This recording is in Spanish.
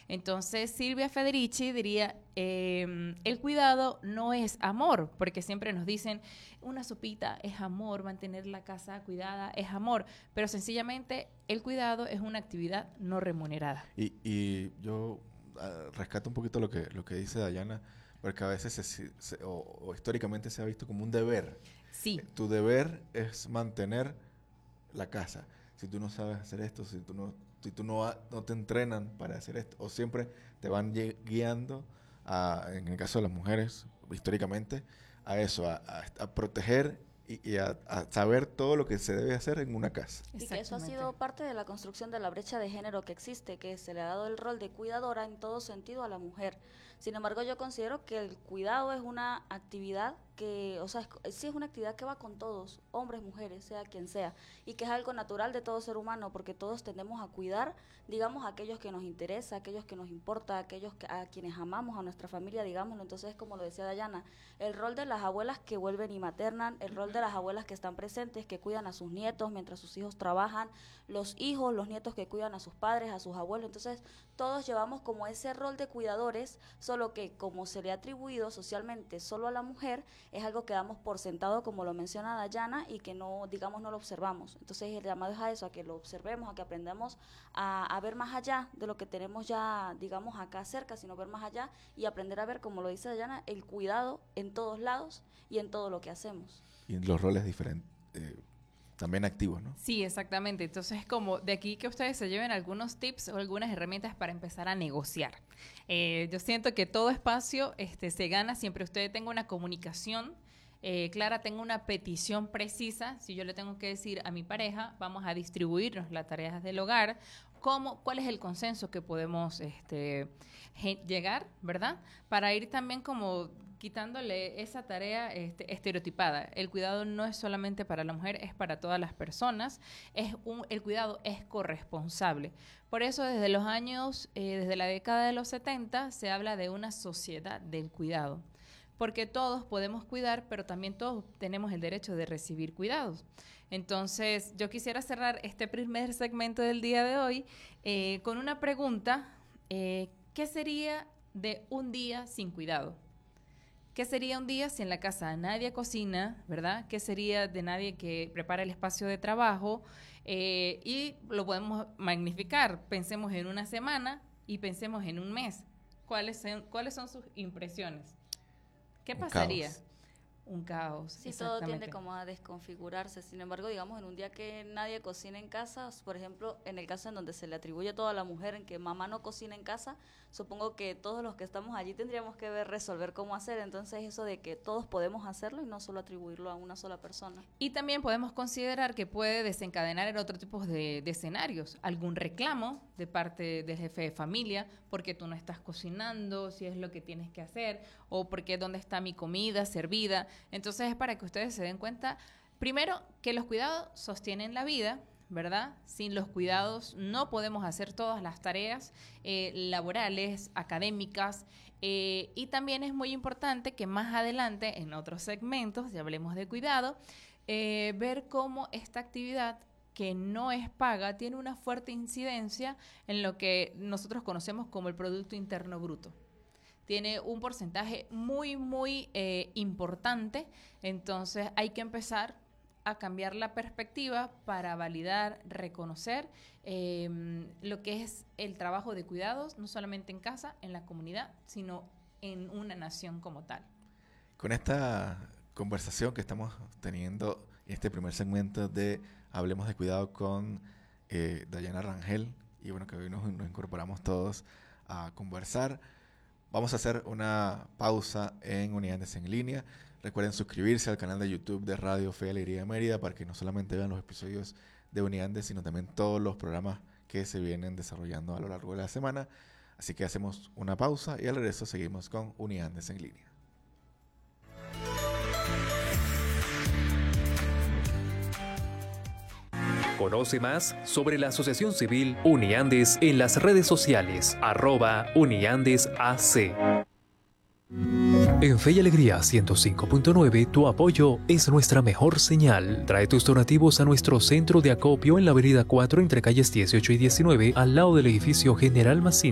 Entonces Silvia Federici diría, el cuidado no es amor, porque siempre nos dicen, una sopita es amor, mantener la casa cuidada es amor, pero sencillamente el cuidado es una actividad no remunerada. Y yo rescato un poquito lo que dice Dayana, porque a veces o históricamente se ha visto como un deber. Sí. Tu deber es mantener la casa. Si tú no sabes hacer esto, si tú no te entrenan para hacer esto, o siempre te van guiando en el caso de las mujeres, históricamente, a eso, a proteger y a saber todo lo que se debe hacer en una casa. Y que eso ha sido parte de la construcción de la brecha de género que existe, que se le ha dado el rol de cuidadora en todo sentido a la mujer. Sin embargo, yo considero que el cuidado es una actividad que, o sea, sí es una actividad que va con todos, hombres, mujeres, sea quien sea, y que es algo natural de todo ser humano, porque todos tendemos a cuidar, digamos, a aquellos que nos interesa, a aquellos que nos importa, a quienes amamos, a nuestra familia, digámoslo. Entonces, como lo decía Dayana, el rol de las abuelas que vuelven y maternan, el rol de las abuelas que están presentes, que cuidan a sus nietos mientras sus hijos trabajan, los hijos, los nietos que cuidan a sus padres, a sus abuelos. Entonces, todos llevamos como ese rol de cuidadores, solo que como se le ha atribuido socialmente solo a la mujer, es algo que damos por sentado, como lo menciona Dayana, y que no, digamos, no lo observamos. Entonces el llamado es a eso, a que lo observemos, a que aprendamos a ver más allá de lo que tenemos ya, digamos, acá cerca, sino ver más allá y aprender a ver, como lo dice Dayana, el cuidado en todos lados y en todo lo que hacemos. Y los roles diferentes, también activos, ¿no? Sí, exactamente. Entonces, como de aquí que ustedes se lleven algunos tips o algunas herramientas para empezar a negociar. Yo siento que todo espacio se gana siempre usted tenga una comunicación clara, tenga una petición precisa. Si yo le tengo que decir a mi pareja, vamos a distribuirnos las tareas del hogar, ¿cuál es el consenso que podemos llegar, ¿verdad? Para ir también como quitándole esa tarea estereotipada. El cuidado no es solamente para la mujer, es para todas las personas. El cuidado es corresponsable. Por eso desde los años, desde la década de los 70, se habla de una sociedad del cuidado. Porque todos podemos cuidar, pero también todos tenemos el derecho de recibir cuidados. Entonces, yo quisiera cerrar este primer segmento del día de hoy con una pregunta. ¿Qué sería de un día sin cuidado? ¿Qué sería un día si en la casa nadie cocina, ¿verdad? ¿Qué sería de nadie que prepara el espacio de trabajo? Y lo podemos magnificar. Pensemos en una semana y pensemos en un mes. ¿Cuáles son sus impresiones? ¿Qué pasaría? Un caos. Sí, todo tiende como a desconfigurarse. Sin embargo, digamos, en un día que nadie cocina en casa, por ejemplo, en el caso en donde se le atribuye todo a la mujer, en que mamá no cocina en casa, supongo que todos los que estamos allí tendríamos que resolver cómo hacer. Entonces, eso de que todos podemos hacerlo y no solo atribuirlo a una sola persona. Y también podemos considerar que puede desencadenar en otro tipo de escenarios. Algún reclamo de parte del jefe de familia, porque tú no estás cocinando, si es lo que tienes que hacer, o porque dónde está mi comida servida. Entonces es para que ustedes se den cuenta, primero, que los cuidados sostienen la vida, ¿verdad? Sin los cuidados no podemos hacer todas las tareas laborales, académicas, y también es muy importante que más adelante, en otros segmentos, ya hablemos de cuidado, ver cómo esta actividad que no es paga tiene una fuerte incidencia en lo que nosotros conocemos como el Producto Interno Bruto. Tiene un porcentaje muy, muy importante, entonces hay que empezar a cambiar la perspectiva para validar, reconocer lo que es el trabajo de cuidados, no solamente en casa, en la comunidad, sino en una nación como tal. Con esta conversación que estamos teniendo en este primer segmento de Hablemos de Cuidado con Dayana Rangel, y bueno, que hoy nos incorporamos todos a conversar. Vamos a hacer una pausa en Unidades en Línea. Recuerden suscribirse al canal de YouTube de Radio Fe y Alegría de Mérida para que no solamente vean los episodios de Unidades, sino también todos los programas que se vienen desarrollando a lo largo de la semana. Así que hacemos una pausa y al regreso seguimos con Unidades en Línea. Conoce más sobre la Asociación Civil Uniandes en las redes sociales, @UniandesAC. En Fe y Alegría 105.9, tu apoyo es nuestra mejor señal. Trae tus donativos a nuestro centro de acopio en la avenida 4 entre calles 18 y 19, al lado del edificio General Massini.